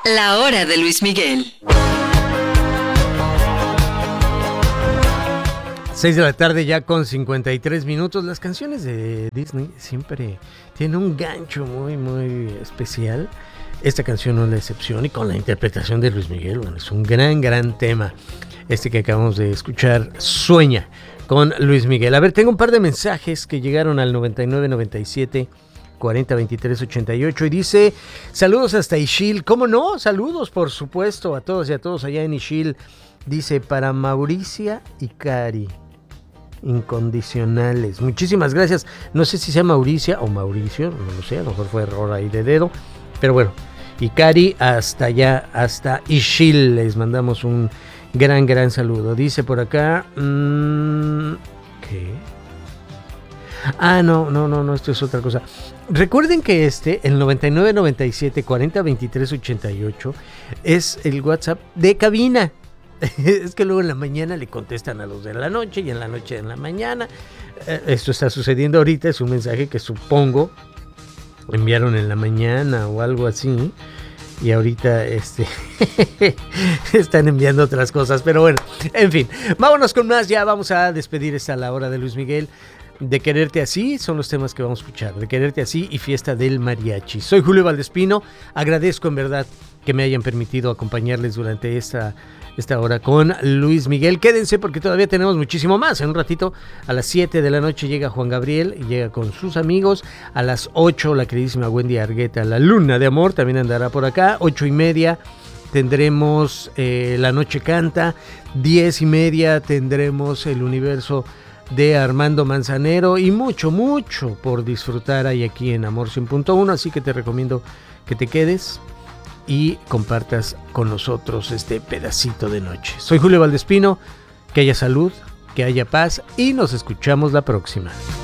La hora de Luis Miguel. 6 de la tarde ya con 53 minutos. Las canciones de Disney siempre tienen un gancho muy, muy especial. Esta canción no es la excepción, y con la interpretación de Luis Miguel, bueno, es un gran tema. Este que acabamos de escuchar, Sueña, con Luis Miguel. A ver, tengo un par de mensajes que llegaron al 9997 40 23 88 y dice: saludos hasta Ixil. ¿Cómo no? Saludos, por supuesto, a todos y a todos allá en Ixil. Dice: para Mauricia y Cari, incondicionales. Muchísimas gracias. No sé si sea Mauricia o Mauricio, no lo sé, a lo mejor fue error ahí de dedo, pero bueno. Y Cari, hasta allá, hasta Ixil, les mandamos un gran saludo. Dice por acá, ¿qué? Ah, no, esto es otra cosa. Recuerden que el 9997 40 23 88 es el WhatsApp de cabina. Es que luego en la mañana le contestan a los de la noche, y en la noche en la mañana. Esto está sucediendo ahorita, es un mensaje que supongo enviaron en la mañana o algo así, y ahorita están enviando otras cosas, pero bueno, en fin, vámonos con más. Ya vamos a despedir esta La Hora de Luis Miguel. De Quererte Así son los temas que vamos a escuchar. De Quererte Así y Fiesta del Mariachi. Soy Julio Valdespino. Agradezco en verdad que me hayan permitido acompañarles durante esta hora con Luis Miguel. Quédense porque todavía tenemos muchísimo más. En un ratito, a las 7 de la noche, llega Juan Gabriel y llega con sus amigos. A las 8, la queridísima Wendy Argueta, La Luna de Amor, también andará por acá. 8:30 tendremos La Noche Canta. 10:30 tendremos El Universo de Armando Manzanero, y mucho por disfrutar hay aquí en Amor 100.1, así que te recomiendo que te quedes y compartas con nosotros este pedacito de noche. Soy Julio Valdespino, que haya salud, que haya paz, y nos escuchamos la próxima.